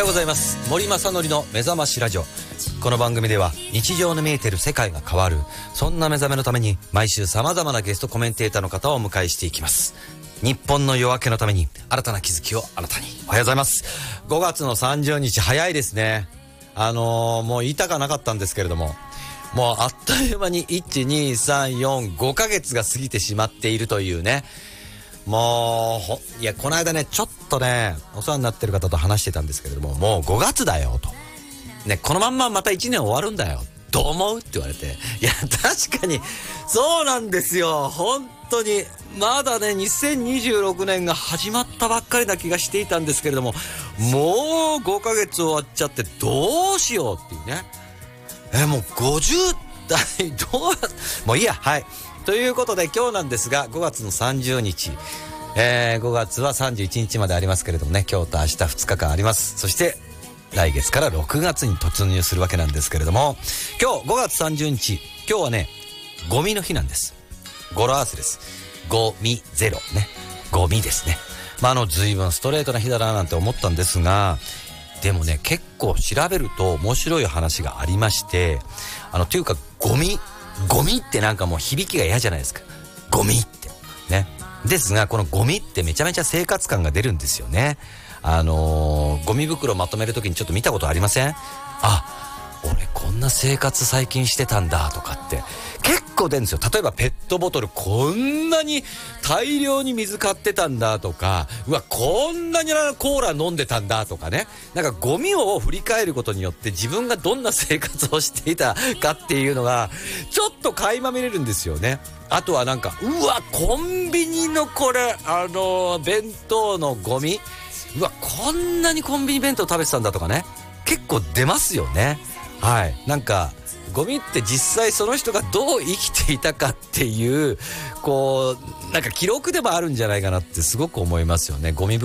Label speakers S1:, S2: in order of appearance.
S1: ようございます。森正則の目覚ましラジオ。この番組では日常の見えている世界が変わる、そんな目覚めのために毎週様々なゲストコメンテーターの方をお迎えしていきます。日本の夜明けのために新たな気づきをあなたに。おはようございます。5月の30日早いですね。もう言いたかなかったんですけれども、もうあっという間に1、2、3、4、5ヶ月が過ぎてしまっているというね。もういや、この間ね、ちょっとね、お世話になってる方と話してたんですけれども、もう5月だよとね、このまんままた1年終わるんだよ、どう思うって言われて、いや確かにそうなんですよ。本当にまだね、2026年が始まったばっかりな気がしていたんですけれども、もう5ヶ月終わっちゃってどうしようっていうね。もう50代どうもういいや。はい、ということで今日なんですが、5月の30日、5月は31日までありますけれどもね、今日と明日2日間あります。そして来月から6月に突入するわけなんですけれども、今日5月30日、今日はね、ゴミの日なんです。語呂合わせです。ゴミゼロね、ゴミですね。随分ストレートな日だななんて思ったんですが、でもね、結構調べると面白い話がありまして、というかゴミってなんかもう響きが嫌じゃないですか。ゴミってね。ですが、このゴミってめちゃめちゃ生活感が出るんですよね。ゴミ袋まとめるときにちょっと見たことありません？俺こんな生活最近してたんだとかって結構出るんですよ。例えばペットボトルこんなに大量に水買ってたんだとか、うわこんなにコーラ飲んでたんだとかね。なんかゴミを振り返ることによって自分がどんな生活をしていたかっていうのがちょっと垣間見れるんですよね。あとはなんか、うわコンビニのこれ弁当のゴミ、うわこんなにコンビニ弁当食べてたんだとかね、結構出ますよね。はい、なんかゴミって実際その人がどう生きていたかっていう、こうなんか記録でもあるんじゃないかなってすごく思いますよね。ゴミ